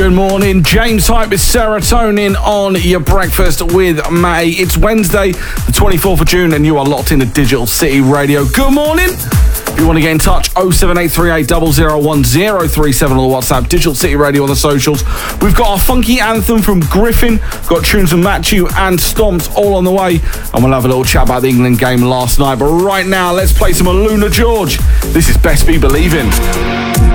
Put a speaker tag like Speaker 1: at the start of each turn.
Speaker 1: Good morning, James Hype with Serotonin on your breakfast with May. It's Wednesday, the 24th of June, and you are locked into Digital City Radio. Good morning. If you want to get in touch, 07838 001037 on the WhatsApp, Digital City Radio on the socials. We've got our funky anthem from Griffin, got tunes from Matthew and Stomps all on the way, and we'll have a little chat about the England game last night. But right now, let's play some Luna George. This is Best Be Believing.